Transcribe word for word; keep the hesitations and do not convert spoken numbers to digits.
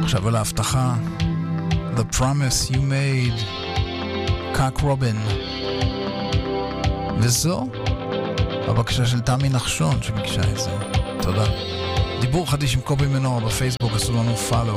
עכשיו על ההבטחה, The Promise You Made, קאק רובין. וזו הבקשה של תמי נחשון שביקשה את זה. תודה. דיבור חדיש עם קובי מנור בפייסבוק, עשו לנו פאלו.